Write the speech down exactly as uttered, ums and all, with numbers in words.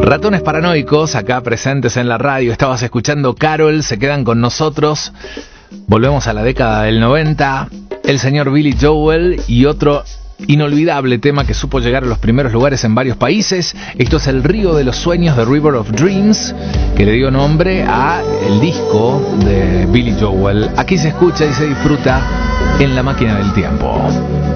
Ratones Paranoicos, acá presentes en la radio. Estabas escuchando Carol, se quedan con nosotros. Volvemos a la década del noventa. El señor Billy Joel y otro inolvidable tema que supo llegar a los primeros lugares en varios países. Esto es El Río de los Sueños, de River of Dreams, que le dio nombre a el disco de Billy Joel. Aquí se escucha y se disfruta en La Máquina del Tiempo.